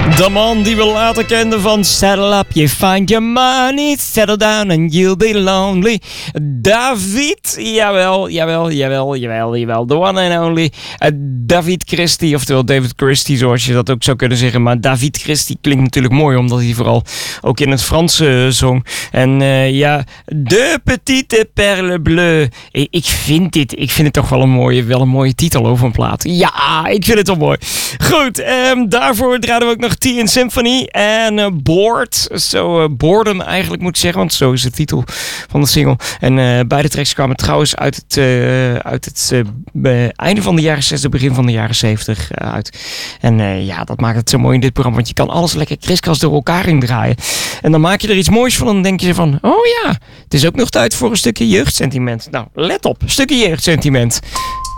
De man die we later kenden van Saddle Up, You Find Your Money, Settle Down and You'll Be Lonely. David, jawel. The one and only David Christie, oftewel David Christie zoals je dat ook zou kunnen zeggen. Maar David Christie klinkt natuurlijk mooi, omdat hij vooral ook in het Frans zong. En De Petite Perle Bleue. Ik vind het toch wel een mooie titel over een plaat. Ja, ik vind het wel mooi. Goed, daarvoor draaien we ook nog Tea and Symphony en Bored. Boredom eigenlijk moet ik zeggen, want zo is de titel van de single. En beide tracks kwamen trouwens uit het einde van de jaren 60, begin van de jaren 70 uit. En dat maakt het zo mooi in dit programma, want je kan alles lekker kriskras door elkaar in draaien. En dan maak je er iets moois van en dan denk je van, oh ja, het is ook nog tijd voor een stukje jeugdsentiment. Nou, let op, een stukje jeugdsentiment.